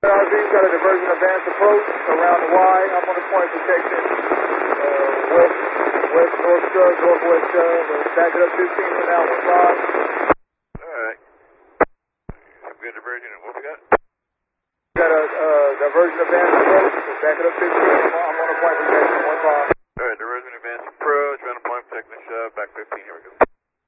RV got a diversion advance approach around the Y. I'm on the point protection. Northwest back it up 15 for now, 1 5. Alright. Good diversion, and what we got? Got a diversion advance approach, back it up 15. I'm on the point protection, 1 5. Alright, diversion advance approach, round point protection shove, back 15.